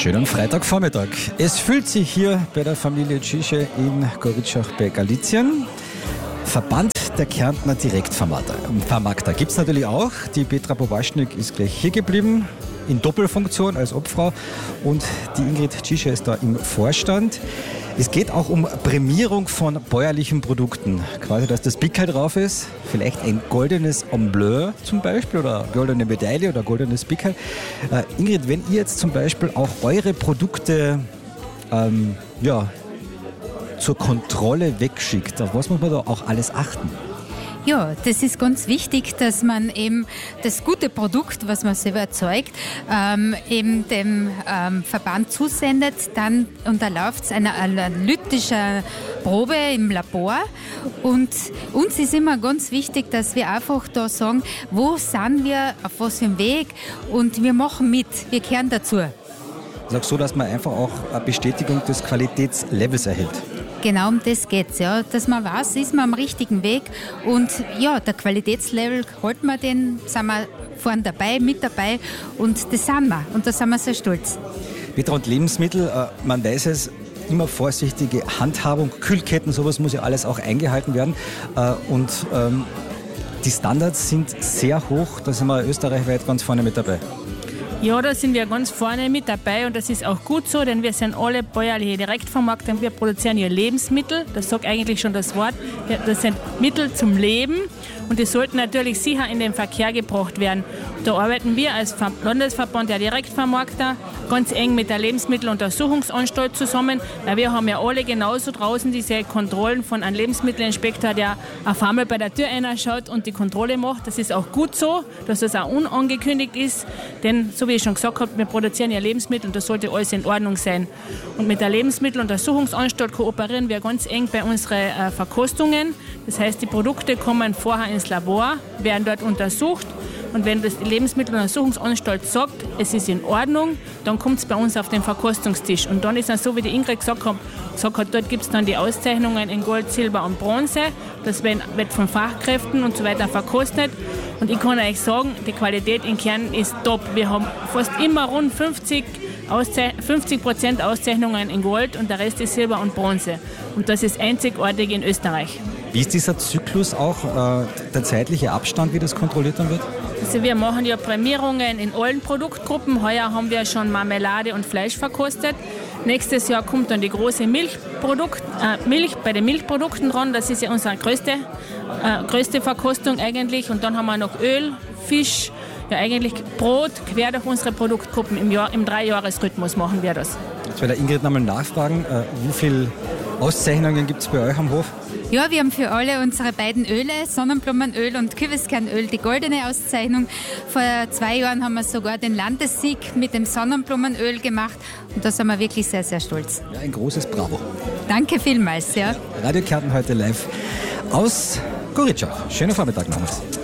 Schönen Freitagvormittag. Es fühlt sich hier bei der Familie Cische in Goritschach bei Galizien. Verband der Kärntner Direktvermarkter gibt es natürlich auch. Die Petra Bowaschnik ist gleich hier geblieben, in Doppelfunktion als Obfrau, und die Ingrid Cische ist da im Vorstand. Es geht auch um Prämierung von bäuerlichen Produkten. Quasi, dass das Pickel drauf ist, vielleicht ein goldenes Embleu zum Beispiel oder goldene Medaille oder goldenes Pickel. Ingrid, wenn ihr jetzt zum Beispiel auch eure Produkte zur Kontrolle wegschickt, auf was muss man da auch alles achten? Ja, das ist ganz wichtig, dass man eben das gute Produkt, was man selber erzeugt, eben dem Verband zusendet. Dann unterläuft es einer analytischen Probe im Labor. Und uns ist immer ganz wichtig, dass wir einfach da sagen, wo sind wir, auf was für einem Weg, und wir machen mit, wir kehren dazu. Das ist auch so, dass man einfach auch eine Bestätigung des Qualitätslevels erhält. Genau um das geht es, ja. Dass man weiß, ist man am richtigen Weg, und ja, der Qualitätslevel halten wir den, sind wir vorne dabei, mit dabei, und das sind wir, und da sind wir sehr stolz. Petra, und Lebensmittel, man weiß es, immer vorsichtige Handhabung, Kühlketten, sowas muss ja alles auch eingehalten werden, und die Standards sind sehr hoch, da sind wir österreichweit ganz vorne mit dabei. Ja, da sind wir ganz vorne mit dabei, und das ist auch gut so, denn wir sind alle bäuerliche Direktvermarkter und wir produzieren hier Lebensmittel. Das sagt eigentlich schon das Wort. Das sind Mittel zum Leben, und die sollten natürlich sicher in den Verkehr gebracht werden. Da arbeiten wir als Landesverband der Direktvermarkter ganz eng mit der Lebensmitteluntersuchungsanstalt zusammen, weil wir haben ja alle genauso draußen diese Kontrollen von einem Lebensmittelinspektor, der auf einmal bei der Tür reinschaut und die Kontrolle macht. Das ist auch gut so, dass das auch unangekündigt ist, denn so wie ich schon gesagt habe, wir produzieren ja Lebensmittel und das sollte alles in Ordnung sein. Und mit der Lebensmitteluntersuchungsanstalt kooperieren wir ganz eng bei unseren Verkostungen. Das heißt, die Produkte kommen vorher ins Labor, werden dort untersucht. Und wenn das die Lebensmitteluntersuchungsanstalt sagt, es ist in Ordnung, dann kommt es bei uns auf den Verkostungstisch. Und dann ist es so, wie die Ingrid gesagt hat, dort gibt es dann die Auszeichnungen in Gold, Silber und Bronze. Das wird von Fachkräften und so weiter verkostet. Und ich kann euch sagen, die Qualität in Kärnten ist top. Wir haben fast immer rund 50% Auszeichnungen in Gold und der Rest ist Silber und Bronze. Und das ist einzigartig in Österreich. Wie ist dieser Zyklus auch, der zeitliche Abstand, wie das kontrolliert dann wird? Also wir machen ja Prämierungen in allen Produktgruppen. Heuer haben wir schon Marmelade und Fleisch verkostet. Nächstes Jahr kommt dann die große Milch bei den Milchprodukten dran. Das ist ja unsere größte Verkostung eigentlich. Und dann haben wir noch Öl, Fisch, ja eigentlich Brot, quer durch unsere Produktgruppen. Im 3-Jahres-Rhythmus machen wir das. Jetzt will der Ingrid nochmal nachfragen, wie viele Auszeichnungen gibt es bei euch am Hof? Ja, wir haben für alle unsere beiden Öle, Sonnenblumenöl und Kürbiskernöl, die goldene Auszeichnung. Vor 2 Jahren haben wir sogar den Landessieg mit dem Sonnenblumenöl gemacht, und da sind wir wirklich sehr, sehr stolz. Ja, ein großes Bravo. Danke vielmals. Ja. Radio Kärnten heute live aus Goritschach. Schönen Vormittag nochmals.